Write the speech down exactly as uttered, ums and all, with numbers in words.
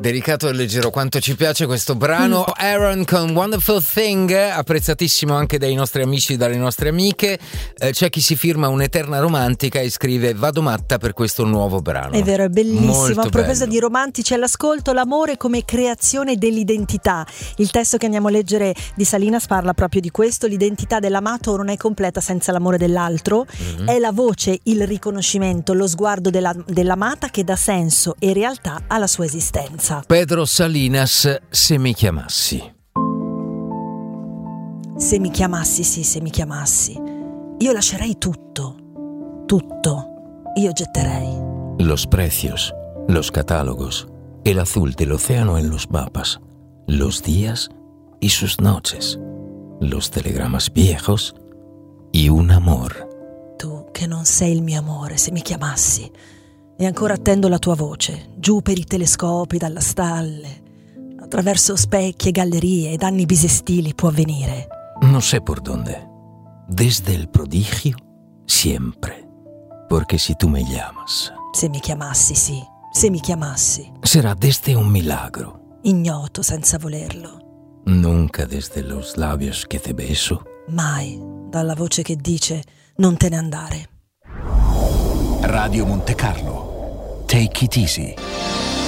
Delicato e leggero, quanto ci piace questo brano. Aaron con Wonderful Thing, apprezzatissimo anche dai nostri amici e dalle nostre amiche. Eh, c'è chi si firma un'eterna romantica e scrive: vado matta per questo nuovo brano. È vero, è bellissimo. Molto A proposito bello. di romantici all'ascolto, l'amore come creazione dell'identità. Il testo che andiamo a leggere di Salinas parla proprio di questo. L'identità dell'amato non è completa senza l'amore dell'altro. Mm-hmm. È la voce, il riconoscimento, lo sguardo della, dell'amata che dà senso e realtà alla sua esistenza. Pedro Salinas, Se mi chiamassi. Se mi chiamassi, sì, se mi chiamassi, io lascerei tutto, tutto, io getterei. Los precios, los catálogos, el azul del océano en los mapas, los días y sus noches, los telegramas viejos y un amor. Tu che non sei il mio amore, se mi chiamassi, e ancora attendo la tua voce, giù per i telescopi dalla stalle, attraverso specchi e gallerie ed anni bisestili può avvenire. No sé por dónde, desde el prodigio, siempre, porque si tú me llamas, Se mi chiamassi, sì, se mi chiamassi, será desde un milagro, ignoto senza volerlo, nunca desde los labios que te beso, mai dalla voce che dice non te ne andare. Radio Monte Carlo. Take it easy.